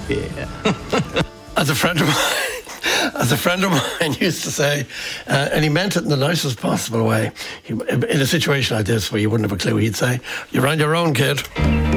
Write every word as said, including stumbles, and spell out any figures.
Yeah. As a friend of mine, as a friend of mine used to say, uh, and he meant it in the nicest possible way. He, in a situation like this where you wouldn't have a clue, he'd say, "You're on your own, kid."